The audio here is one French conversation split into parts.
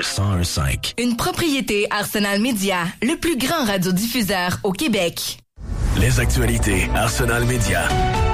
101.5. Une propriété Arsenal Media, le plus grand radiodiffuseur au Québec. Les actualités Arsenal Media.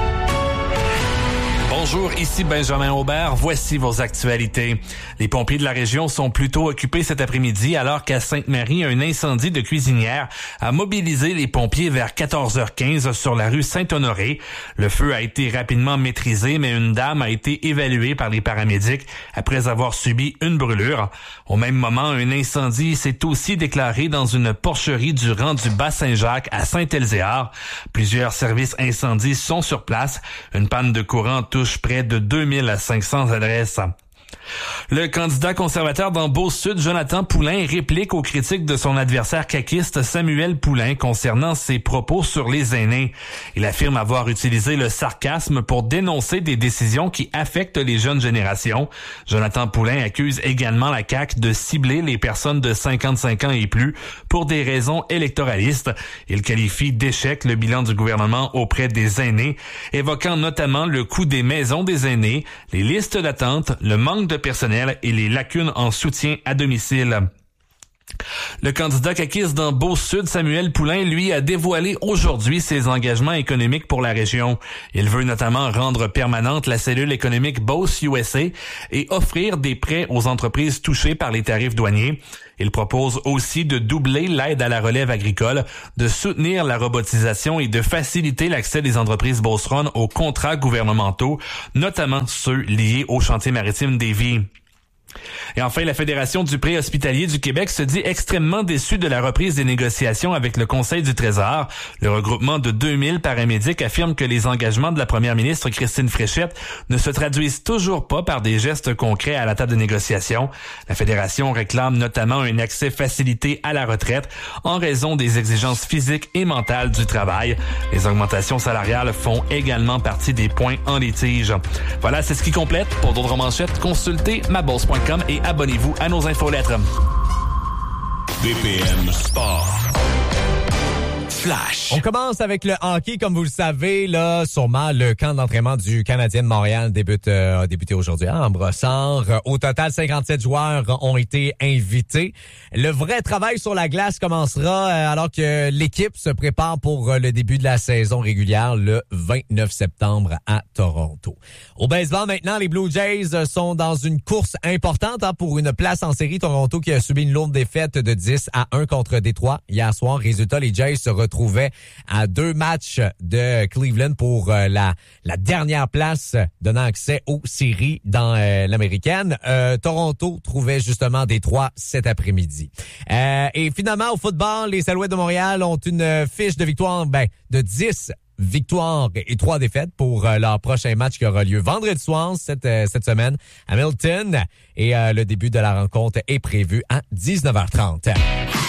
Bonjour, ici Benjamin Aubert. Voici vos actualités. Les pompiers de la région sont plutôt occupés cet après-midi alors qu'à Sainte-Marie, un incendie de cuisinière a mobilisé les pompiers vers 14h15 sur la rue Saint-Honoré. Le feu a été rapidement maîtrisé, mais une dame a été évaluée par les paramédics après avoir subi une brûlure. Au même moment, un incendie s'est aussi déclaré dans une porcherie du rang du Bas-Saint-Jacques à Saint-Elzéar. Plusieurs services incendies sont sur place. Une panne de courant touche près de 2500 adresses. Le candidat conservateur dans Beauce-Sud, Jonathan Poulain, réplique aux critiques de son adversaire caquiste Samuel Poulain concernant ses propos sur les aînés. Il affirme avoir utilisé le sarcasme pour dénoncer des décisions qui affectent les jeunes générations. Jonathan Poulain accuse également la CAQ de cibler les personnes de 55 ans et plus pour des raisons électoralistes. Il qualifie d'échec le bilan du gouvernement auprès des aînés, évoquant notamment le coût des maisons des aînés, les listes d'attente, le manque de personnel et les lacunes en soutien à domicile. Le candidat caquiste dans Beauce-Sud, Samuel Poulain, lui, a dévoilé aujourd'hui ses engagements économiques pour la région. Il veut notamment rendre permanente la cellule économique Beauce USA et offrir des prêts aux entreprises touchées par les tarifs douaniers. Il propose aussi de doubler l'aide à la relève agricole, de soutenir la robotisation et de faciliter l'accès des entreprises beauceronnes aux contrats gouvernementaux, notamment ceux liés au chantier maritime d'Évis. Et enfin, la Fédération du préhospitalier du Québec se dit extrêmement déçue de la reprise des négociations avec le Conseil du Trésor. Le regroupement de 2000 paramédics affirme que les engagements de la première ministre Christine Fréchette ne se traduisent toujours pas par des gestes concrets à la table de négociation. La Fédération réclame notamment un accès facilité à la retraite en raison des exigences physiques et mentales du travail. Les augmentations salariales font également partie des points en litige. Voilà, c'est ce qui complète. Pour d'autres manchettes, consultez maboss.com et abonnez-vous à nos infolettres. BPM Sport. Flash. On commence avec le hockey, comme vous le savez, là, sûrement le camp d'entraînement du Canadien de Montréal a débuté aujourd'hui en Brossard. Au total, 57 joueurs ont été invités. Le vrai travail sur la glace commencera alors que l'équipe se prépare pour le début de la saison régulière le 29 septembre à Toronto. Au baseball maintenant, les Blue Jays sont dans une course importante pour une place en série. Toronto qui a subi une lourde défaite de 10-1 contre Détroit hier soir. Résultat, les Jays se retrouvait à 2 matchs de Cleveland pour la dernière place donnant accès aux séries dans l'américaine. Toronto trouvait justement Détroit cet après-midi. Et finalement, au football, les Alouettes de Montréal ont une fiche de victoire de 10 victoires et 3 défaites pour leur prochain match qui aura lieu vendredi soir cette semaine à Hamilton. Et le début de la rencontre est prévu à 19h30.